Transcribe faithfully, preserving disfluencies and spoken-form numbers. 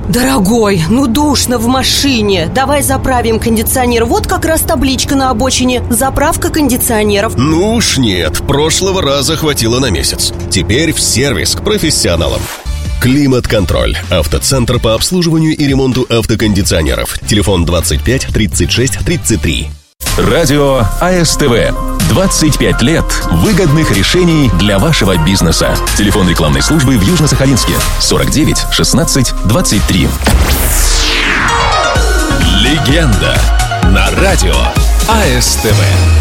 Дорогой, ну душно в машине. Давай заправим кондиционер. Вот как раз табличка на обочине: заправка кондиционеров. Ну уж нет, прошлого раза хватило на месяц. Теперь в сервис к профессионалам. Климат-контроль. Автоцентр по обслуживанию и ремонту автокондиционеров. Телефон двадцать пять тридцать шесть тридцать три. Радио АСТВ. двадцать пять лет выгодных решений для вашего бизнеса. Телефон рекламной службы в Южно-Сахалинске сорок девять шестнадцать двадцать три. Легенда на радио АСТВ.